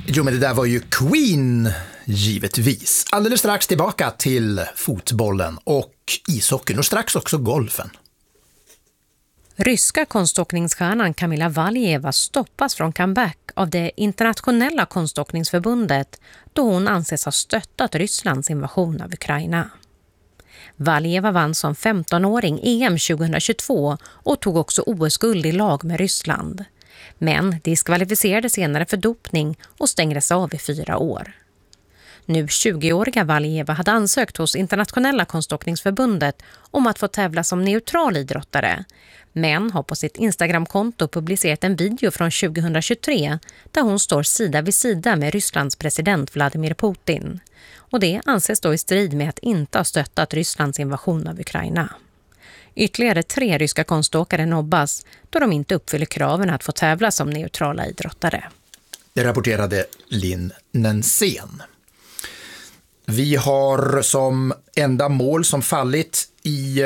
Jo, men det där var ju Queen, givetvis. Alldeles strax tillbaka till fotbollen och ishockeyn och strax också golfen. Ryska konståkningsstjärnan Kamila Valieva stoppas från comeback av det internationella konståkningsförbundet då hon anses ha stöttat Rysslands invasion av Ukraina. Valieva vann som 15-åring EM 2022 och tog också OS-guld i lag med Ryssland. Men diskvalificerade senare för dopning och stängdes av i 4 år. Nu 20-åriga Valieva hade ansökt hos Internationella konståkningsförbundet om att få tävla som neutral idrottare, men har på sitt Instagramkonto publicerat en video från 2023 där hon står sida vid sida med Rysslands president Vladimir Putin. Och det anses då i strid med att inte ha stöttat Rysslands invasion av Ukraina. Ytterligare 3 ryska konståkare nobbas då de inte uppfyller kraven att få tävla som neutrala idrottare. Det rapporterade Linn Nensén. Vi har som enda mål som fallit i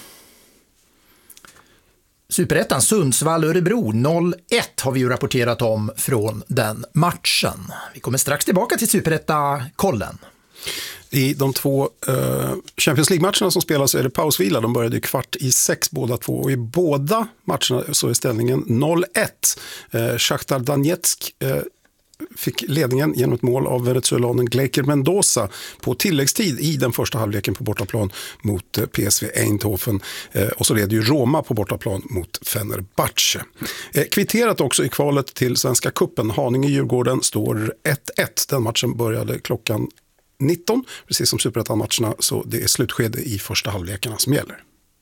Superettan Sundsvall-Örebro 0-1 har vi ju rapporterat om från den matchen. Vi kommer strax tillbaka till Superetta-kollen. I de 2 Champions League-matcherna som spelas är det pausvila. De började 5:45 båda 2 och i båda matcherna så är ställningen 0-1. Shakhtar Donetsk fick ledningen genom ett mål av venezuelanen Gleiker Mendoza på tilläggstid i den första halvleken på bortaplan mot PSV Eindhoven. Och så leder ju Roma på bortaplan mot Fenerbahce. Kvitterat också i kvalet till Svenska Cupen. Haninge-Djurgården står 1-1. Den matchen började klockan 19, precis som Superettan-matcherna, så det är slutskede i första halvlekarna som gäller.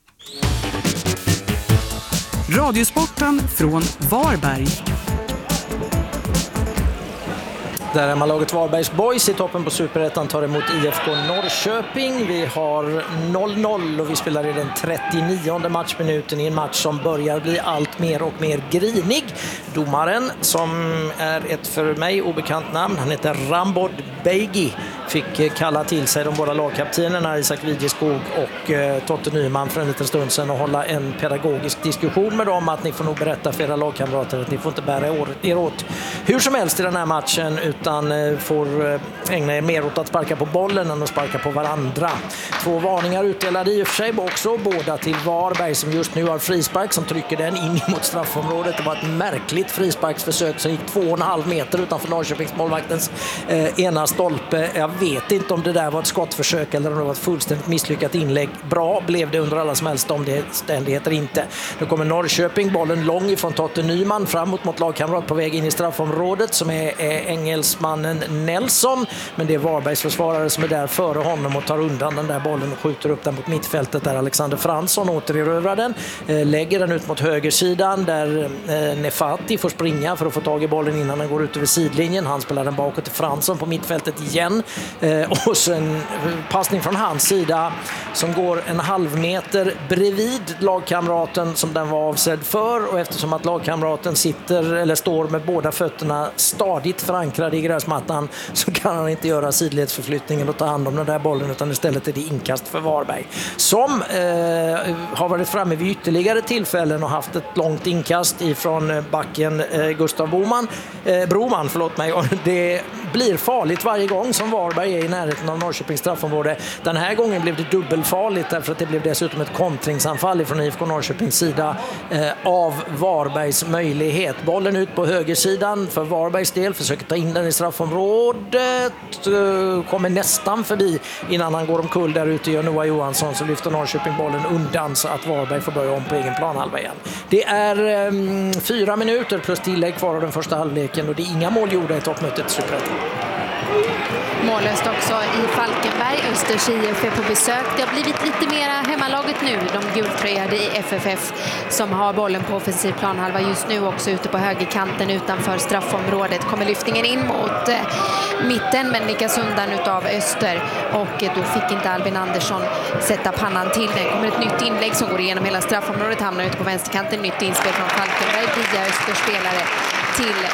Radiosporten från Varberg. Där hemmalaget Varbergs Boys i toppen på Superettan tar emot IFK Norrköping. Vi har 0-0 och vi spelar i den 39:e matchminuten i en match som börjar bli allt mer och mer grinig. Domaren, som är ett för mig obekant namn, han heter Rambod Beigi, fick kalla till sig de båda lagkaptenerna Isak Widjeskog och Totte Nyman för en liten stund sedan och hålla en pedagogisk diskussion med dem att ni får nog berätta för era lagkamrater att ni får inte bära er åt hur som helst i den här matchen utan får ägna er mer åt att sparka på bollen än att sparka på varandra. 2 varningar utdelade i och för sig också, båda till Varberg som just nu har frispark som trycker den in mot straffområdet. Det var ett märkligt frisparksförsök som gick 2,5 meter utanför Norrköpings målvaktens ena stolpe. Jag vet inte om det där var ett skottförsök eller om det var ett fullständigt misslyckat inlägg. Bra blev det under alla som helst omständigheter inte. Nu kommer Norrköping, bollen lång ifrån Totte Nyman framåt mot lagkamrat på väg in i straffområdet som är engelsmannen Nelson, men det är Varbergs försvarare som är där före honom och tar undan den där bollen och skjuter upp den mot mittfältet där Alexander Fransson återerövrar den, lägger den ut mot högersidan där Nefati får springa för att få tag i bollen innan den går ut över sidlinjen. Han spelar den bakåt till Fransson på mittfältet igen och sen passning från hans sida som går en halv meter bredvid lagkamraten som den var avsedd för, och eftersom att lagkamraten sitter eller står med båda fötterna stadigt förankrade i gräsmattan så kan han inte göra sidledsförflyttningen och ta hand om den där bollen, utan istället är det inkast för Varberg som har varit framme vid ytterligare tillfällen och haft ett långt inkast ifrån backen Gustav Broman, och det blir farligt varje gång som Varberg är i närheten av Norrköpings straffområde. Den här gången blev det dubbelfarligt därför att det blev dessutom ett kontringsanfall från IFK Norrköpings sida av Varbergs möjlighet. Bollen ut på högersidan för Varbergs del, försöker ta in den i straffområdet, kommer nästan förbi innan han går omkull där ute i Noah Johansson, så lyfter Norrköping bollen undan så att Varberg får börja om på egen planhalva igen. Det är 4 minuter plus tillägg kvar av den första halvleken och det är inga mål gjorda i toppmötet Superettan. Mållöst också i Falkenberg. Östers IF är på besök. Det har blivit lite mera hemmalaget nu. De gultröjade i FFF som har bollen på offensiv planhalva just nu också ute på högerkanten utanför straffområdet. Kommer lyftningen in mot mitten men nickas undan utav Öster. Och då fick inte Albin Andersson sätta pannan till den. Kommer ett nytt inlägg som går igenom hela straffområdet. Hamnar ute på vänsterkanten. Nytt inspel från Falkenberg via Östers spelare till en ny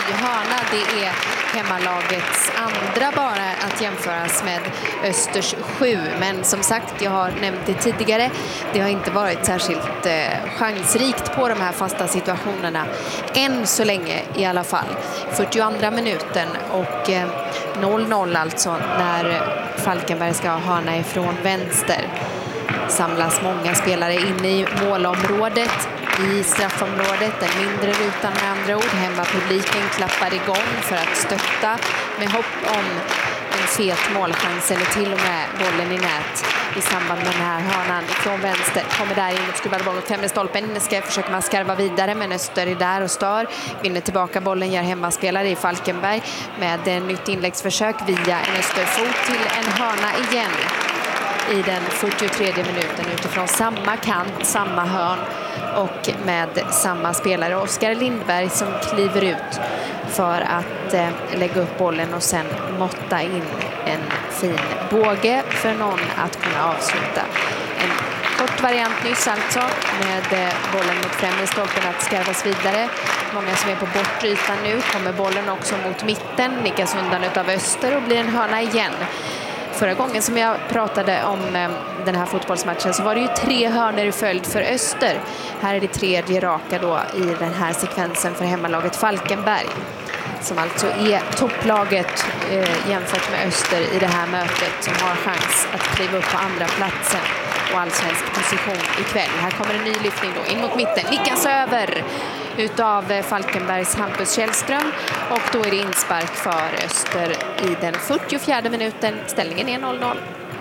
ny hörna. Det är hemmalagets andra bara att jämföras med Östers 7. Men som sagt, jag har nämnt det tidigare, det har inte varit särskilt chansrikt på de här fasta situationerna. Än så länge i alla fall. 42 minuten och 0-0 alltså när Falkenberg ska ha hörna ifrån vänster. Samlas många spelare inne i målområdet, i straffområdet, den mindre rutan med andra ord. Hemmapubliken klappar igång för att stötta med hopp om en fet målchans eller till och med bollen i nät i samband med den här hörnan från vänster. Kommer där in och skruvar boll mot främre stolpen. Ska försöka man skarva vidare, men Öster är där och stör. Vinner tillbaka bollen, gör hemmaspelare i Falkenberg med en nytt inläggsförsök via en Österfot till en hörna igen i den 43 minuten utifrån samma kant, samma hörn och med samma spelare, Oskar Lindberg, som kliver ut för att lägga upp bollen och sen måtta in en fin båge för någon att kunna avsluta. En kort variant nyss alltså med bollen mot främre stolpen att skarvas vidare. Många som är på bortre ytan nu. Kommer bollen också mot mitten, nickas undan utav Öster och blir en hörna igen. Förra gången som jag pratade om den här fotbollsmatchen så var det ju 3 hörnor i följd för Öster. Här är det 3:e raka då i den här sekvensen för hemmalaget Falkenberg, som alltså är topplaget jämfört med Öster i det här mötet, som har chans att kliva upp på andra platsen och allsvensk position ikväll. Här kommer en ny lyftning då in mot mitten, nickas över utav Falkenbergs Hampus Källström, och då är det inspark för Öster i den 44 minuten. Ställningen är 0-0.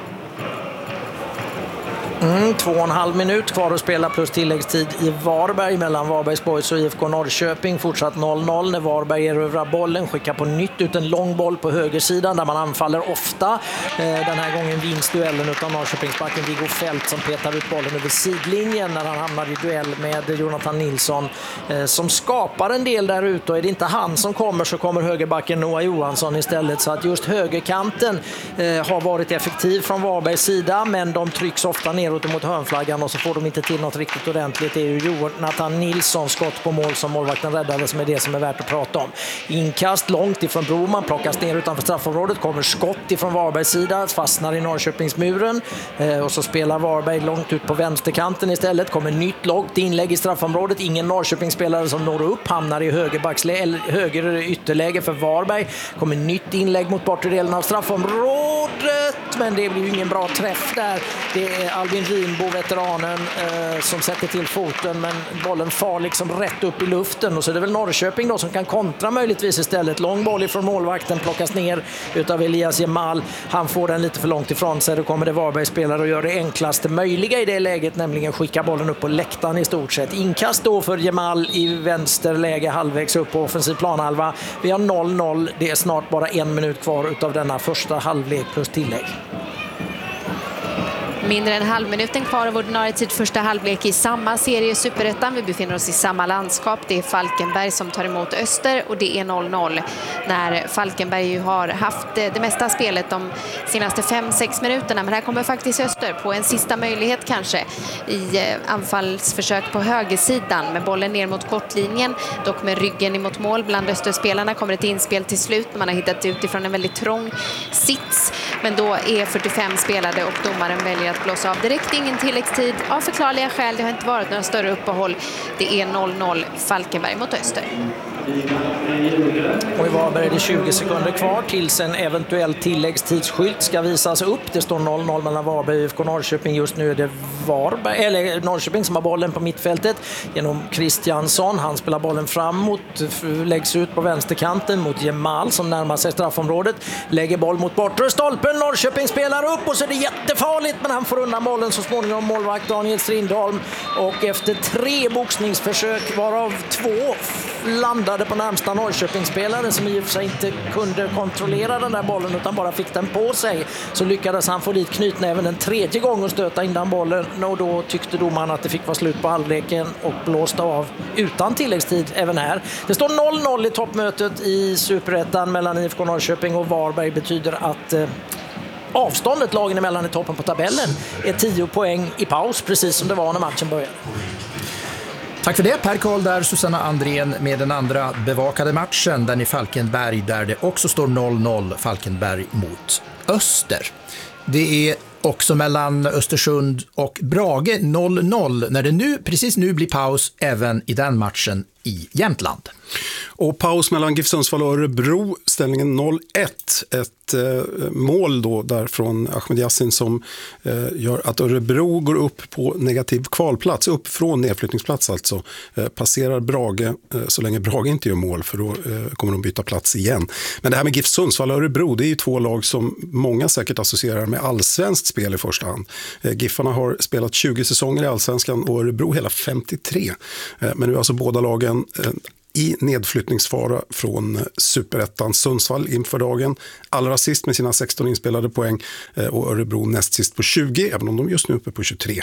2,5 minut kvar att spela plus tilläggstid i Varberg mellan Varbergs Boys och IFK Norrköping. Fortsatt 0-0 när Varberg erövrar bollen, skickar på nytt ut en lång boll på högersidan där man anfaller ofta. Den här gången vinns duellen utan Norrköpingsbacken Viggo Fält som petar ut bollen över sidlinjen när han hamnar i duell med Jonathan Nilsson som skapar en del där ute, och är det inte han som kommer så kommer högerbacken Noah Johansson istället. Så att just högerkanten har varit effektiv från Varbergs sida, men de trycks ofta neråt mot hörnflaggan och så får de inte till något riktigt ordentligt. Det är ju Jonathan Nilsson skott på mål som målvakten räddade som är det som är värt att prata om. Inkast långt ifrån Broman, plockas ner utanför straffområdet, kommer skott ifrån Varbergs sida, fastnar i Norrköpingsmuren och så spelar Varberg långt ut på vänsterkanten istället. Kommer nytt långt inlägg i straffområdet, ingen Norrköpingsspelare som når upp, hamnar i höger ytterläge för Varberg. Kommer nytt inlägg mot bortre delen av straffområdet, men det blir ju ingen bra träff där. Det är Albin Rinbo, veteranen, som sätter till foten, men bollen far liksom rätt upp i luften, och så är det väl Norrköping då som kan kontra möjligtvis istället. Lång boll ifrån målvakten, plockas ner utav Elias Jemal. Han får den lite för långt ifrån sig. Då kommer det Varbergs spelare och gör det enklaste möjliga i det läget, nämligen skicka bollen upp på läktaren i stort sett. Inkast då för Jemal i vänsterläge halvvägs upp på offensiv planhalva. Vi har 0-0. Det är snart bara 1 minut kvar utav denna första halvlek plus tillägg. Mindre än halvminuten kvar av ordinarie tid första halvlek i samma serie Superettan. Vi befinner oss i samma landskap. Det är Falkenberg som tar emot Öster, och det är 0-0 när Falkenberg ju har haft det mesta spelet de senaste 5-6 minuterna. Men här kommer faktiskt Öster på en sista möjlighet kanske i anfallsförsök på högersidan med bollen ner mot kortlinjen, dock med ryggen emot mål. Bland Österspelarna kommer ett inspel till slut. Man har hittat utifrån en väldigt trång sits, men då är 45 spelade och domaren väljer att blåsa av direkt. Ingen tilläggstid av förklarliga skäl. Det har inte varit några större uppehåll. Det är 0-0 Falkenberg mot Öster. Och i Varberg är det 20 sekunder kvar tills en eventuell tilläggstidsskylt ska visas upp. Det står 0-0 mellan Varberg och IFK Norrköping. Just nu är det Norrköping som har bollen på mittfältet genom Kristiansson. Han spelar bollen framåt, läggs ut på vänsterkanten mot Jemal som närmar sig straffområdet. Lägger boll mot bortre stolpen. Norrköping spelar upp och så är det jättefarligt, men han får undan bollen så småningom, målvakt Daniel Strindholm. Och efter 3 boxningsförsök, varav 2 landade på närmsta Norrköpingsspelare som i och för sig inte kunde kontrollera den där bollen utan bara fick den på sig, så lyckades han få dit knytnäven en 3:e gång och stöta in den bollen, och då tyckte domaren att det fick vara slut på halvleken och blåste av utan tilläggstid även här. Det står 0-0 i toppmötet i Superettan mellan IFK Norrköping och Varberg. Betyder att avståndet lagen emellan i toppen på tabellen är 10 poäng i paus, precis som det var när matchen började. Tack för det, Per Karl där, Susanna Andrén med den andra bevakade matchen, den i Falkenberg där det också står 0-0, Falkenberg mot Öster. Det är också mellan Östersund och Brage 0-0 när det precis nu blir paus även i den matchen i Jämtland. Och paus mellan GIF Sundsvall och Örebro, ställningen 0-1. Ett mål då där från Ahmed Yassin som gör att Örebro går upp på negativ kvalplats, upp från nedflyttningsplats alltså. Passerar Brage så länge Brage inte gör mål, för då kommer de byta plats igen. Men det här med GIF Sundsvall och Örebro, det är ju två lag som många säkert associerar med allsvenskt spel i första hand. Giffarna har spelat 20 säsonger i allsvenskan och Örebro hela 53. Men nu är alltså båda lagen i nedflyttningsfara från Superettan. Sundsvall inför dagen allra sist med sina 16 inspelade poäng och Örebro näst sist på 20, även om de just nu är uppe på 23.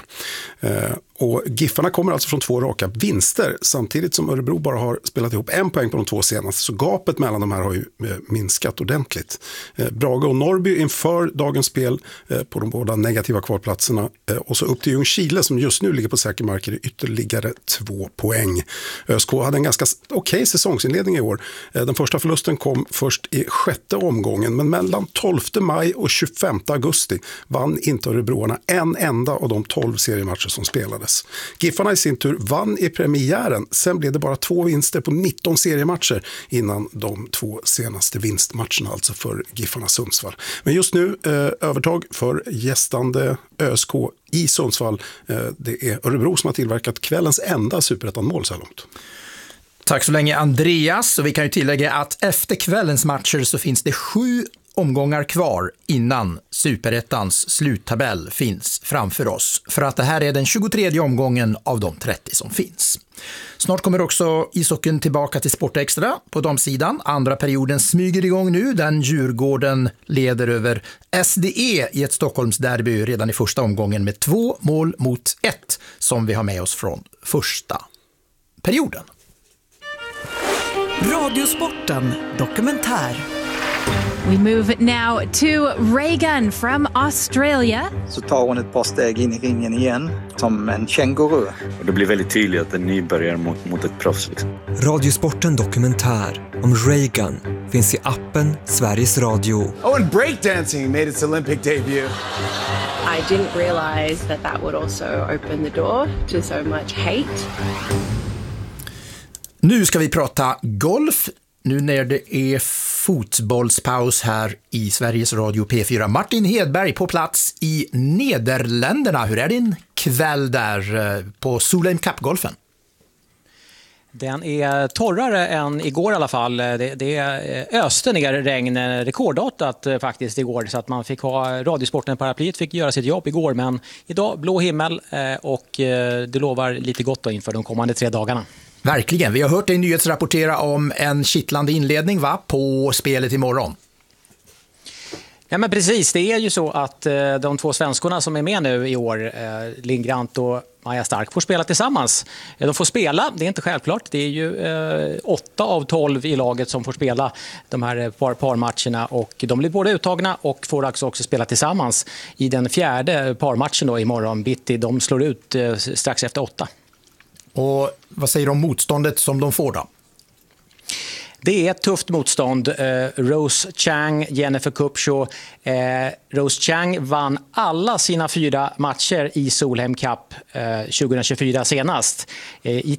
Och Giffarna kommer alltså från 2 raka vinster samtidigt som Örebro bara har spelat ihop 1 poäng på de 2 senaste, så gapet mellan de här har ju minskat ordentligt. Brage och Norrby inför dagens spel på de båda negativa kvalplatserna och så upp till Ljungskile som just nu ligger på säker mark i ytterligare 2 poäng. ÖSK hade en ganska okej säsongsinledning i år. Den första förlusten kom först i 6:e omgången, men mellan 12 maj och 25 augusti vann inte Örebroarna en enda av de 12 seriematcher som spelades. Giffarna i sin tur vann i premiären, sen blev det bara 2 vinster på 19 seriematcher innan de 2 senaste vinstmatcherna, alltså för Giffarna Sundsvall. Men just nu övertag för gästande ÖSK i Sundsvall. Det är Örebro som har tillverkat kvällens enda superettan-mål så här långt. Tack så länge Andreas, och vi kan ju tillägga att efter kvällens matcher så finns det 7 omgångar kvar innan Superettans sluttabell finns framför oss, för att det här är den 23:e omgången av de 30 som finns. Snart kommer också ishockeyn tillbaka till Sportextra på damsidan. Andra perioden smyger igång nu, den Djurgården leder över SDE i ett Stockholmsderby redan i första omgången med 2-1 som vi har med oss från första perioden. Radiosporten dokumentär. We move now to Reagan from Australia. Så tar hon ett par steg in i ringen igen, som en känguru. Och det blir väldigt tydligt att en nybörjare mot ett proffs. Liksom. Radiosporten dokumentär om Reagan finns i appen Sveriges Radio. Oh, and breakdancing made its Olympic debut. I didn't realize that would also open the door to so much hate. Nu ska vi prata golf. Nu när det är fotbollspaus här i Sveriges Radio P4. Martin Hedberg på plats i Nederländerna. Hur är din kväll där på Solheim Cup-golfen? Den är torrare än igår i alla fall. Det öste ner regn rekordartat faktiskt igår, så att man fick ha Radiosporten paraplyet fick göra sitt jobb igår, men idag blå himmel och det lovar lite gott då inför de kommande 3 dagarna. Verkligen. Vi har hört dig nyhetsrapportera om en kittlande inledning på spelet imorgon. Ja, men precis. Det är ju så att de 2 svenskorna som är med nu i år, Lindgrant och Maja Stark, får spela tillsammans. De får spela, det är inte självklart. Det är ju 8 av 12 i laget som får spela de här parmatcherna, och de blir både uttagna och får också spela tillsammans i den 4:e parmatchen då imorgon bitti. De slår ut strax efter 8. Och vad säger du om motståndet som de får då? Det är ett tufft motstånd. Rose Chang, Jennifer Kupcho. Rose Chang vann alla sina 4 matcher i Solheim Cup 2024 senast. I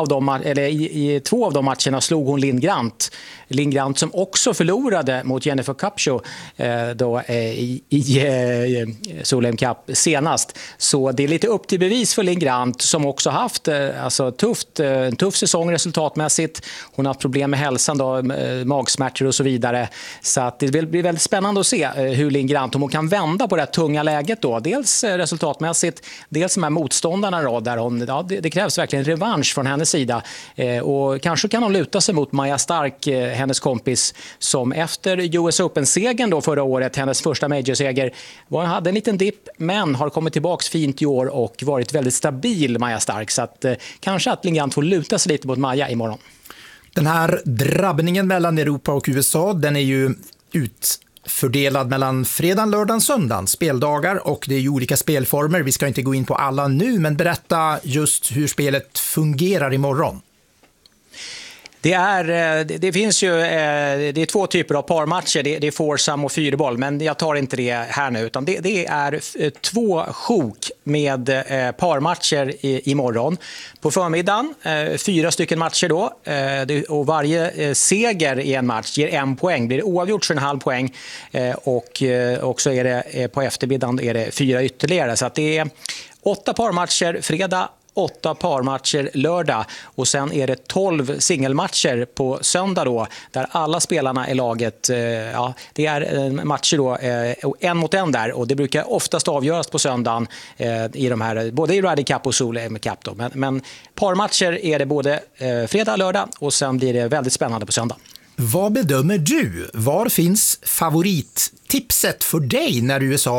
2 av de matcherna slog hon Lindgrant som också förlorade mot Jennifer Kupcho i Solheim Cup senast. Så det är lite upp till bevis för Lindgrant, som också haft en tuff säsong resultatmässigt. Hon har haft problem med hälsan då, magsmärtor och så vidare. Så att det blir väldigt spännande att se hur Lindgrant, om hon kan vända på det här tunga läget då. Dels resultatmässigt, dels de här motståndarna då, där det krävs verkligen revansch från hennes sida. Och kanske kan hon luta sig mot Maja Stark, hennes kompis, som efter US Open-segern då förra året, hennes första major-seger, hade en liten dipp men har kommit tillbaks fint i år och varit väldigt stabil, Maja Stark. Så att kanske att Lindgrant får luta sig lite mot Maja imorgon. Den här drabbningen mellan Europa och USA, den är ju fördelad mellan fredagen, lördagen, söndagen, speldagar, och det är ju olika spelformer. Vi ska inte gå in på alla nu, men berätta just hur spelet fungerar imorgon. Det finns ju det är två typer av parmatcher. Det är foursome och fyrboll, men jag tar inte det här nu, utan det är 2 sjok med parmatcher imorgon. På förmiddagen 4 stycken matcher då, och varje seger i en match ger 1 poäng. Blir det oavgjort så 1,5 poäng, och så är det på eftermiddagen är det 4 ytterligare. Så att det är 8 parmatcher fredag, 8 parmatcher lördag, och sen är det 12 singelmatcher på söndag då, där alla spelarna i laget, det är matcher då, 1 mot 1 där, och det brukar oftast avgöras på söndagen i de här, både i Ryder Cup och Solheim Cup då. Men parmatcher är det både fredag, lördag, och sen blir det väldigt spännande på söndag. Vad bedömer du? Var finns favorittipset för dig när USA